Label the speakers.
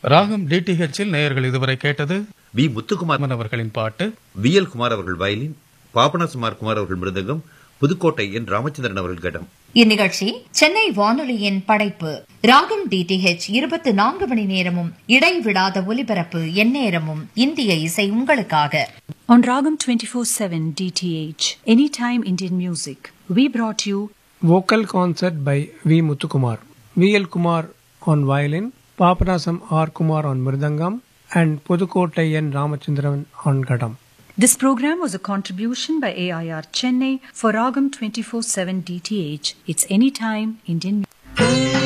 Speaker 1: ராகம் டிடிஹெச்சில் நேயர்கள் இதுவரை கேட்டது
Speaker 2: வி முத்துக்குமார்
Speaker 1: அவர்களின் பாட்டு,
Speaker 2: VL குமார் அவர்கள் வயலின், பாபநாசமார் குமார் அவர்கள் மிருதங்கம், புதுக்கோட்டை என் ராமச்சந்திரன் அவர்கள் கடம்.
Speaker 3: இந்நிகழ்ச்சி சென்னை வானொலியின் படைப்பு. ராகம் டிடிஹெச் 24 மணி நேரமும் இடைவிடாத ஒலிபரப்பு, எந்நேரமும் இந்திய இசை உங்களுக்காக.
Speaker 4: On Ragam 24/7 DTH, Anytime Indian Music, we brought you
Speaker 5: Vocal Concert by V. Muthukumar, VL Kumar on violin, Papanasam R. Kumar on mridangam, and Pudukkottai N. Ramachandran on gadam.
Speaker 4: This program was a contribution by AIR Chennai for Ragam 24/7 DTH. It's Anytime Indian Music.